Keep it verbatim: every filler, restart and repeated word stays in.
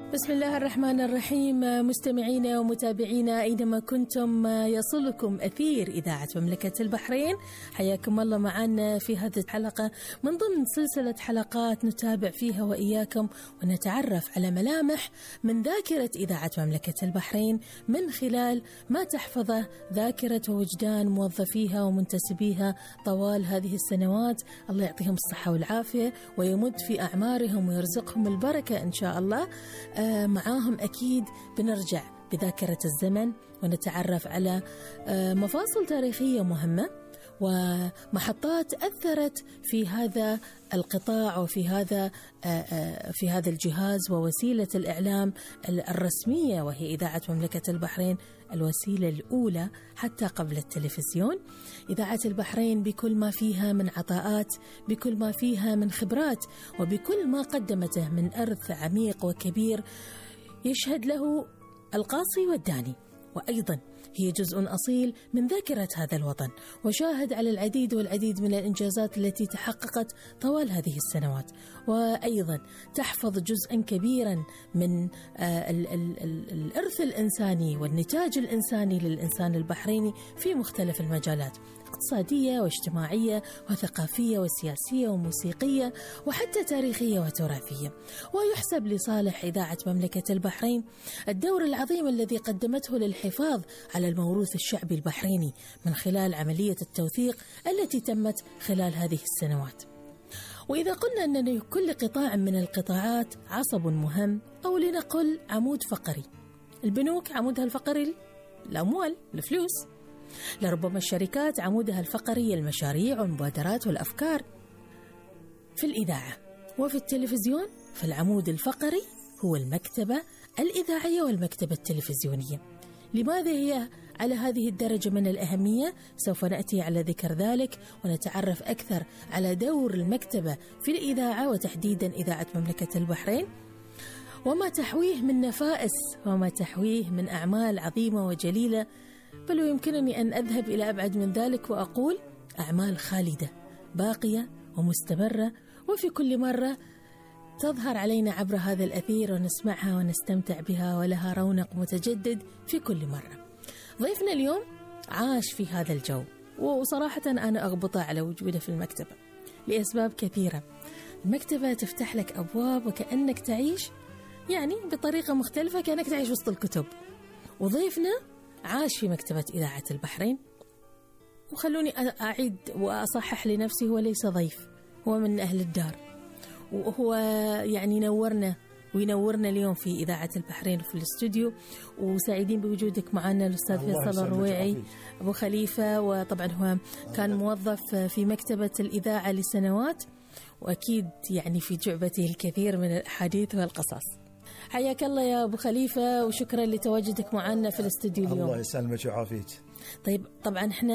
بسم الله الرحمن الرحيم. مستمعينا ومتابعينا أينما كنتم، يصلكم أثير إذاعة مملكة البحرين. حياكم الله معنا في هذه الحلقة من ضمن سلسلة حلقات نتابع فيها وإياكم ونتعرف على ملامح من ذاكرة إذاعة مملكة البحرين من خلال ما تحفظه ذاكرة ووجدان موظفيها ومنتسبيها طوال هذه السنوات. الله يعطيهم الصحة والعافية ويمد في أعمارهم ويرزقهم البركة إن شاء الله. آه معاهم أكيد بنرجع بذاكرة الزمن ونتعرف على آه مفاصل تاريخية مهمة ومحطات أثرت في هذا القطاع وفي هذا آه آه في هذا الجهاز ووسيلة الإعلام الرسمية، وهي إذاعة مملكة البحرين، الوسيلة الأولى حتى قبل التلفزيون. إذاعة البحرين بكل ما فيها من عطاءات، بكل ما فيها من خبرات، وبكل ما قدمته من إرث عميق وكبير يشهد له القاصي والداني، وأيضا هي جزء أصيل من ذاكرة هذا الوطن، وشاهد على العديد والعديد من الإنجازات التي تحققت طوال هذه السنوات، وأيضا تحفظ جزءا كبيرا من آه ال ال ال الإرث الإنساني والنتاج الإنساني للإنسان البحريني في مختلف المجالات، اقتصادية واجتماعية وثقافية وسياسية وموسيقية وحتى تاريخية وتراثية. ويحسب لصالح إذاعة مملكة البحرين الدور العظيم الذي قدمته للحفاظ على الموروث الشعبي البحريني من خلال عملية التوثيق التي تمت خلال هذه السنوات. وإذا قلنا أن لكل قطاع من القطاعات عصب مهم، أو لنقل عمود فقري، البنوك عمودها الفقري الأموال الفلوس، لربما الشركات عمودها الفقري المشاريع والمبادرات والأفكار. في الإذاعة وفي التلفزيون فالعمود الفقري هو المكتبة الإذاعية والمكتبة التلفزيونية. لماذا هي على هذه الدرجة من الأهمية؟ سوف نأتي على ذكر ذلك ونتعرف أكثر على دور المكتبة في الإذاعة وتحديدا إذاعة مملكة البحرين، وما تحويه من نفائس وما تحويه من أعمال عظيمة وجليلة، بل ويمكنني أن أذهب إلى أبعد من ذلك وأقول أعمال خالدة باقية ومستمرة، وفي كل مرة تظهر علينا عبر هذا الأثير ونسمعها ونستمتع بها، ولها رونق متجدد في كل مرة. ضيفنا اليوم عاش في هذا الجو، وصراحة أنا أغبطه على وجوده في المكتبة لأسباب كثيرة. المكتبة تفتح لك أبواب وكأنك تعيش يعني بطريقة مختلفة، كأنك تعيش وسط الكتب. وضيفنا عاش في مكتبة إذاعة البحرين، وخلوني أعيد وأصحح لنفسي، هو ليس ضيف، هو من أهل الدار، وهو يعني نورنا وينورنا اليوم في إذاعة البحرين في الاستوديو. وسعيدين بوجودك معنا الأستاذ فيصل الرويعي أبو خليفة، وطبعا هو كان موظف في مكتبة الإذاعة لسنوات، وأكيد يعني في جعبته الكثير من الأحاديث والقصص. حياك الله يا أبو خليفة، وشكرا لتواجدك معنا في الاستوديو اليوم. الله يسلمك ويعافيك. طيب طبعا احنا